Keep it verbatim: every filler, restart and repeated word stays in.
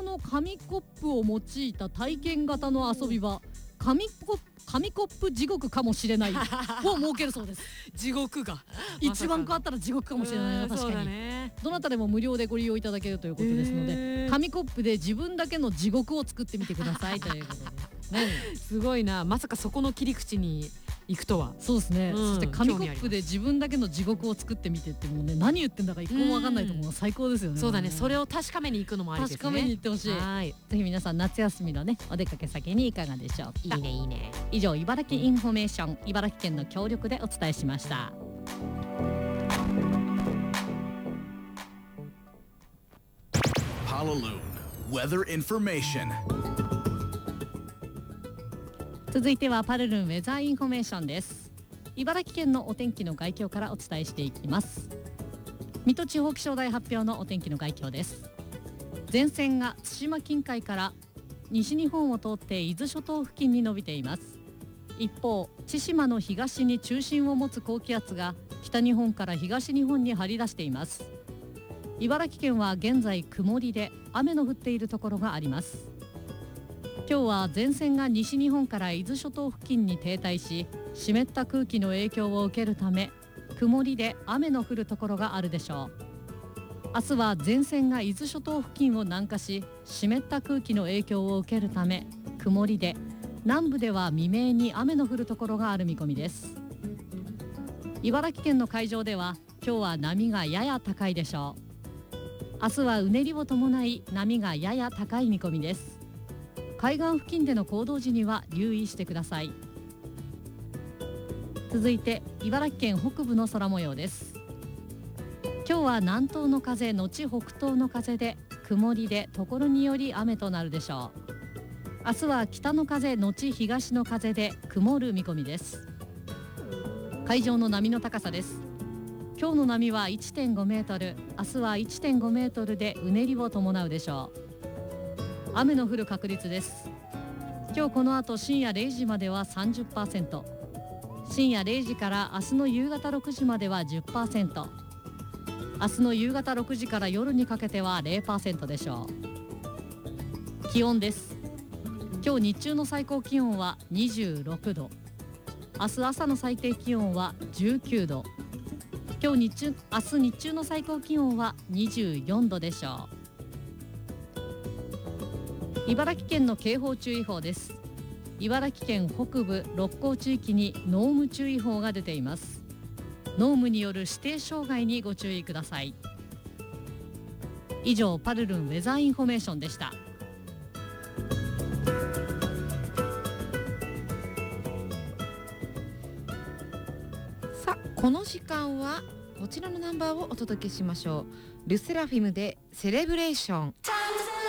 の紙コップを用いた体験型の遊び場、紙コップ紙コップ地獄かもしれないを設けるそうです。 地獄が一番変わったら地獄かもしれないな。確かに、 ね、 どなたでも無料でご利用いただけるということですので、紙コップで自分だけの地獄を作ってみてくださいということですね。 すごいな、まさかそこの切り口に行くとは。 そうですね、うん、そして紙コップで自分だけの地獄を作ってみてって、もうね、何言ってんだか一個も分かんないと思うの最高ですよね。 そうだね、それを確かめに行くのもありですね。 確かめに行ってほしい。はい、ぜひ皆さん夏休みのねお出かけ先にいかがでしょうか。 いいねいいね。 以上、茨城インフォメーション、茨城県の協力でお伝えしました。 Hallelujah Weather Information。 続いてはパルルンウェザーインフォメーションです。茨城県のお天気の概況からお伝えしていきます。水戸地方気象台発表のお天気の概況です。前線が対馬近海から西日本を通って伊豆諸島付近に伸びています。一方、千島の東に中心を持つ高気圧が北日本から東日本に張り出しています。茨城県は現在曇りで雨の降っているところがあります。今日は前線が西日本から伊豆諸島付近に停滞し、湿った空気の影響を受けるため曇りで雨の降るところがあるでしょう。明日は前線が伊豆諸島付近を南下し、湿った空気の影響を受けるため曇りで、南部では未明に雨の降るところがある見込みです。茨城県の海上では今日は波がやや高いでしょう。明日はうねりを伴い波がやや高い見込みです。海岸付近での行動時には留意してください。続いて茨城県北部の空模様です。今日は南東の風のち北東の風で曇りで、ところにより雨となるでしょう。明日は北の風のち東の風で曇る見込みです。海上の波の高さです。今日の波は いってんごメートル、明日は いってんごメートルでうねりを伴うでしょう。雨の降る確率です。今日この後深夜れいじまでは さんじゅっパーセント、 深夜れいじから明日の夕方ろくじまでは じゅっパーセント、 明日の夕方ろくじから夜にかけては ゼロパーセント でしょう。気温です。今日日中の最高気温はにじゅうろくど、明日朝の最低気温はじゅうきゅうど、今日日中、明日日中の最高気温はにじゅうよんどでしょう。茨城県の警報注意報です。茨城県北部六甲地域に濃霧注意報が出ています。濃霧による指定障害にご注意ください。以上、パルルンウェザーインフォメーションでした。 さあ、この時間はこちらのナンバーをお届けしましょう。ルセラフィムでセレブレーション。